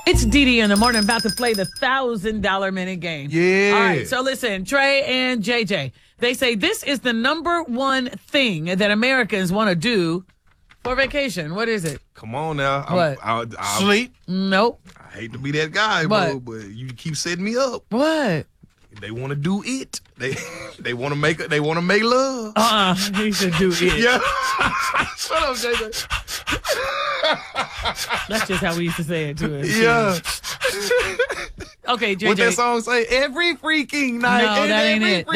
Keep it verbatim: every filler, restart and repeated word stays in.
It's Dee Dee in the morning, about to play the one thousand dollars minute game. Yeah. All right, so listen, Trey and J J, they say this is the number one thing that Americans want to do for vacation. What is it? Come on now. I'm- What? I, I, Sleep. Nope. I hate to be that guy, bro, but you keep setting me up. What? They want to do it. They they want to make They want to make love. Uh-uh. He should do it. Yeah. Shut up, J J. That's just how we used to say it, too. Yeah. Okay, J J. What that song say? Every freaking night. No, that ain't every it.